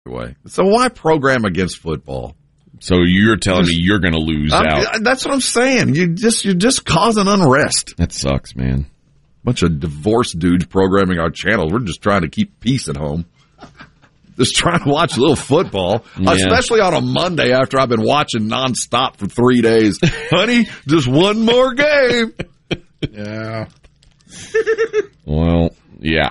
way. So why program against football? So you're telling me you're going to lose out? That's what I'm saying. You're just causing unrest. That sucks, man. Bunch of divorced dudes programming our channel. We're just trying to keep peace at home. Just trying to watch a little football, especially on a Monday after I've been watching nonstop for 3 days. Honey, just one more game. Yeah. Well, yeah,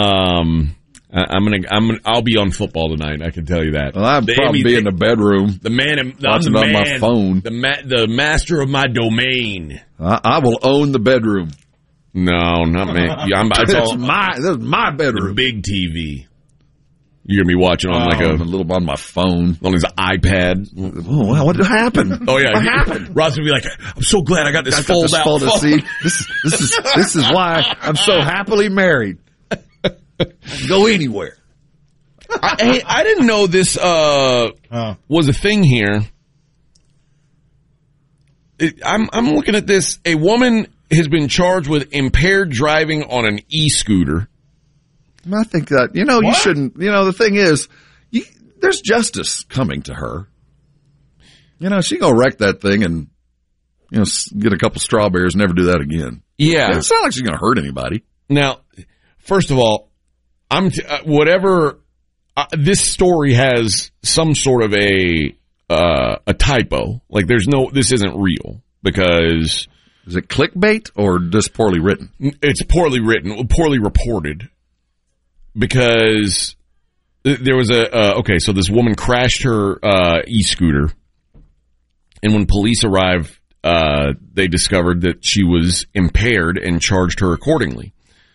I'll be on football tonight. I can tell you that. Well, I'll probably be in the bedroom. Watching on my phone. The master of my domain. I will own the bedroom. No, not me. This is my bedroom. The big TV. You're gonna be watching on like a little on my phone, on his iPad. Oh, what happened? Oh yeah, what happened? Ross would be like, "I'm so glad I got this fold out phone. See, this is why I'm so happily married. I can go anywhere." I didn't know this was a thing here. I'm looking at this. A woman has been charged with impaired driving on an e-scooter. I think that, you shouldn't, the thing is, there's justice coming to her. She gonna wreck that thing and, get a couple strawberries and never do that again. Yeah. It's not like she's gonna hurt anybody. Now, first of all, this story has some sort of a typo. Like this isn't real because. Is it clickbait or just poorly written? It's poorly written, poorly reported. Because there was so this woman crashed her e-scooter, and when police arrived, they discovered that she was impaired and charged her accordingly.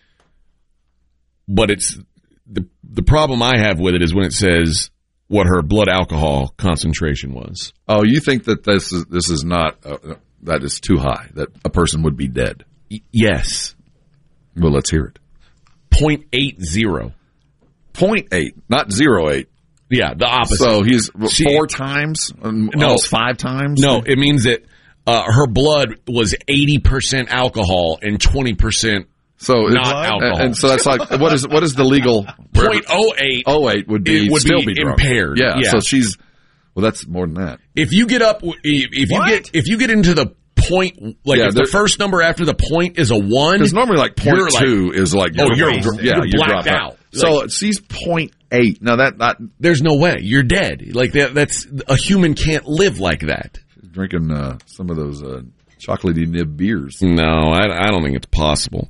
But it's the problem I have with it is when it says what her blood alcohol concentration was. Oh, you think that this is not that is too high, that a person would be dead? Yes. Well, let's hear it. 0.80. 0.8, not 0.8. Yeah, the opposite. So he's 4 times? Almost 5 times? No, it means that her blood was 80% alcohol and 20% not alcohol. And so that's like, what is the legal? 0.08. 0.8 would be impaired. Yeah, so she's, that's more than that. If you get up, if you get into the point, if the first number after the point is a 1, because normally 0.2 is like you're blacked out. So she's 0.8. Now that there's no way you're dead. Like that's a human can't live like that. She's drinking some of those chocolatey nib beers. No, I don't think it's possible.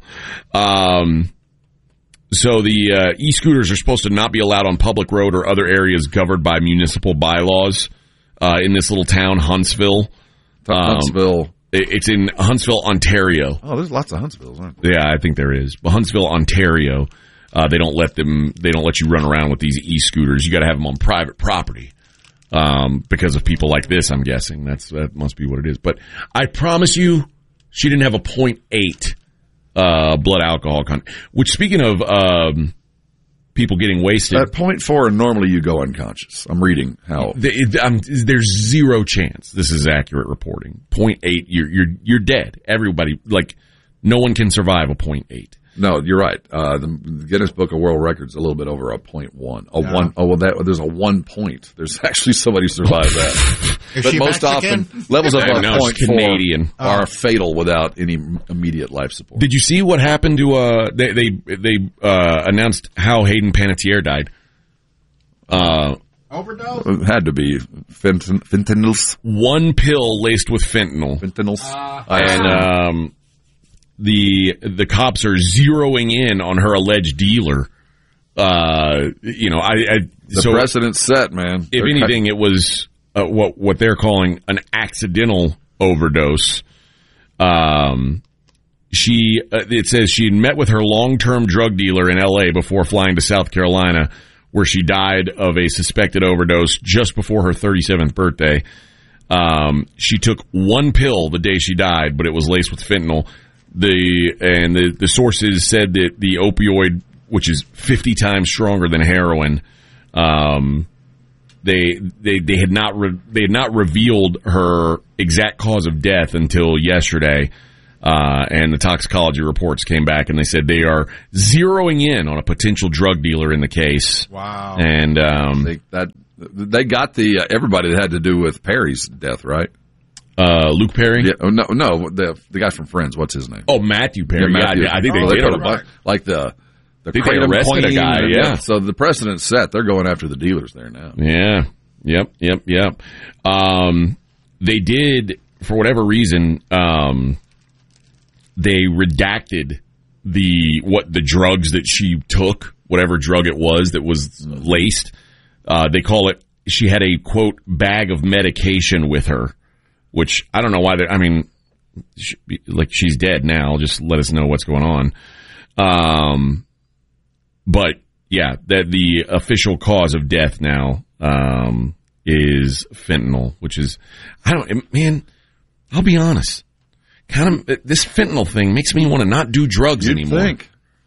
So the e-scooters are supposed to not be allowed on public road or other areas governed by municipal bylaws in this little town, Huntsville. Huntsville. It's in Huntsville, Ontario. Oh, there's lots of Huntsvilles, aren't there? Yeah, I think there is. But Huntsville, Ontario, they don't let you run around with these e-scooters. You got to have them on private property. Because of people like this, I'm guessing. That must be what it is. But I promise you, she didn't have a 0.8 blood alcohol content. Which, speaking of people getting wasted, at 0.4, normally you go unconscious. I'm reading how there's zero chance this is accurate reporting. 0.8, you're dead. Everybody, no one can survive a 0.8. No, you're right. The Guinness Book of World Records a little bit over a 0.1. There's a 1 point. There's actually somebody survived that. But most often, levels above 0.4 Canadian are fatal without any immediate life support. Did you see what happened to they announced how Hayden Panettiere died? Overdose? It had to be fentanyls. 1 pill laced with fentanyl. And the cops are zeroing in on her alleged dealer. The precedent's set, man. If anything, it was what they're calling an accidental overdose. It says she met with her long-term drug dealer in L.A. before flying to South Carolina, where she died of a suspected overdose just before her 37th birthday. She took 1 pill the day she died, but it was laced with fentanyl. The sources said that the opioid, which is 50 times stronger than heroin, they had not revealed her exact cause of death until yesterday. And the toxicology reports came back, and they said they are zeroing in on a potential drug dealer in the case. Wow. And they got the everybody that had to do with Perry's death, right? Luke Perry? Yeah, no, the guy from Friends. What's his name? Oh, Matthew Perry. Yeah, I think they did. Like the I think they arrested a guy, yeah. So the precedent's set. They're going after the dealers there now. Yeah. Yep. They did, for whatever reason, they redacted the drugs that she took, whatever drug it was that was laced. They call it, she had a, quote, bag of medication with her, which I don't know why she's dead now. Just let us know what's going on. But yeah, that the official cause of death now, is fentanyl, which is, I'll be honest. This fentanyl thing makes me want to not do drugs anymore. Think.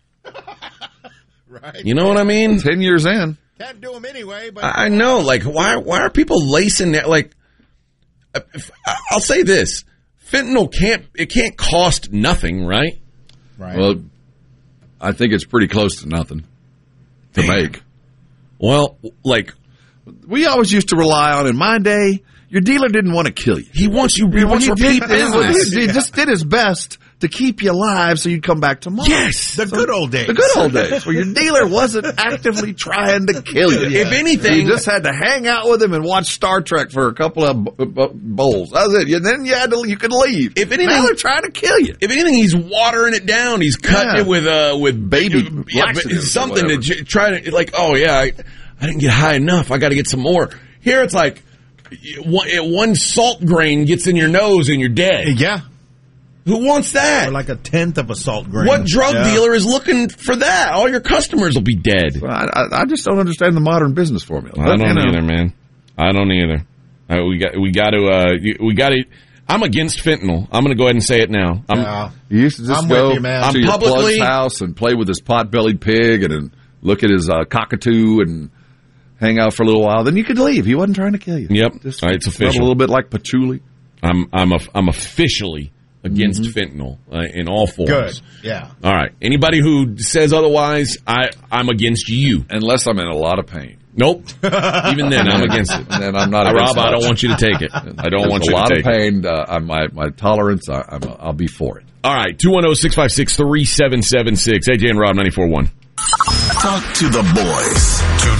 Right. You know what I mean? 10 years in. Can't do them anyway, but I know. Like, why are people lacing that? Like, I'll say this: fentanyl can't cost nothing, right? Right. Well, I think it's pretty close to nothing to make. Well, like we always used to rely on in my day. Your dealer didn't want to kill you. He wants repeat business. He just did his best to keep you alive so you'd come back tomorrow. Yes. The good old days. The good old days where your dealer wasn't actively trying to kill you. If anything, you just had to hang out with him and watch Star Trek for a couple of bowls. That was it. And then you could leave. If anything, now they're trying to kill you. If anything, he's watering it down. He's cutting it with baby something to try to, like, oh yeah, I didn't get high enough. I got to get some more. Here it's like one salt grain gets in your nose and you're dead. Yeah. Who wants that? Or like a tenth of a salt grain. What drug dealer is looking for that? All your customers will be dead. Well, I just don't understand the modern business formula. I don't either, man. I don't either. We got to. I'm against fentanyl. I'm going to go ahead and say it now. You used to just go to your plug's house and play with his pot-bellied pig and look at his cockatoo and hang out for a little while. Then you could leave. He wasn't trying to kill you. Yep. Just it's official. A little bit like patchouli. I'm officially against fentanyl in all forms. Good. Yeah. All right. Anybody who says otherwise, I'm against you. Unless I'm in a lot of pain. Nope. Even then, I'm against it. And then I'm not against Rob, I don't want you to take it. I don't want you to take it. A lot of pain. My tolerance, I'll be for it. All right. 210-656-3776. AJ and Rob 94.1. Talk to the boys.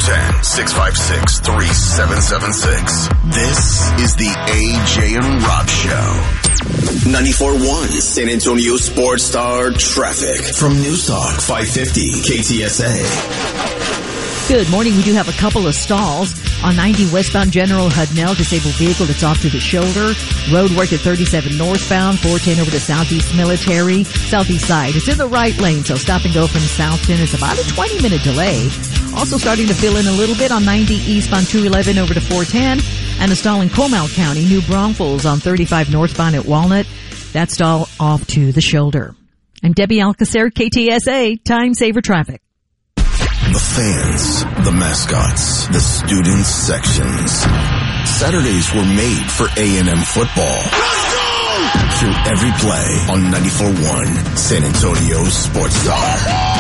210-656-3776. This is the AJ and Rob Show. 94.1 San Antonio Sports Star Traffic from News Talk 550 KTSA. Good morning. We do have a couple of stalls on 90 westbound General Hudnell. Disabled vehicle that's off to the shoulder. Road work at 37 northbound. 410 over to Southeast Military. Southeast side. It's in the right lane, so stop and go from Southton. It's about a 20-minute delay. Also starting to fill in a little bit on 90 eastbound 211 over to 410. And a stall in Comal County. New Braunfels on 35 northbound at Walnut. That stall off to the shoulder. I'm Debbie Alcacer, KTSA, Time Saver Traffic. The fans, the mascots, the student sections. Saturdays were made for A&M football. Let's go! Hear every play on 94.1 San Antonio Sports Star.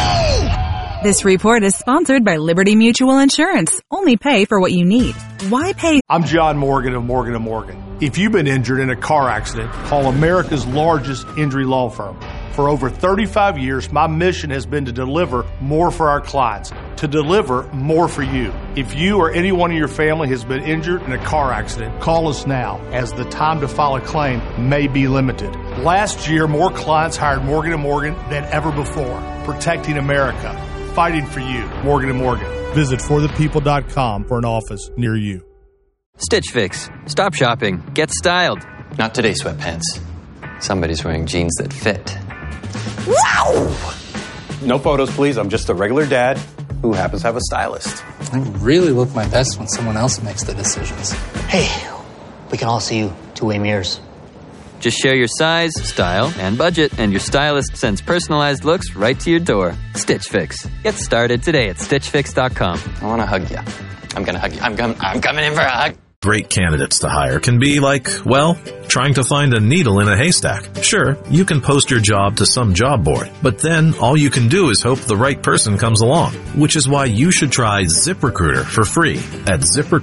This report is sponsored by Liberty Mutual Insurance. Only pay for what you need. Why pay? I'm John Morgan of Morgan & Morgan. If you've been injured in a car accident, call America's largest injury law firm. For over 35 years, my mission has been to deliver more for our clients, to deliver more for you. If you or anyone in your family has been injured in a car accident, call us now, as the time to file a claim may be limited. Last year, more clients hired Morgan & Morgan than ever before, protecting America, fighting for you. Morgan & Morgan. Visit forthepeople.com for an office near you. Stitch Fix. Stop shopping. Get styled. Not today, sweatpants. Somebody's wearing jeans that fit. Wow! No photos, please. I'm just a regular dad who happens to have a stylist. I really look my best when someone else makes the decisions. Hey, we can all see you two-way mirrors. Just share your size, style, and budget, and your stylist sends personalized looks right to your door. Stitch Fix. Get started today at StitchFix.com. I want to hug you. I'm going to hug you. I'm coming in for a hug. Great candidates to hire can be like, well, trying to find a needle in a haystack. Sure, you can post your job to some job board, but then all you can do is hope the right person comes along, which is why you should try ZipRecruiter for free at ZipRecruiter.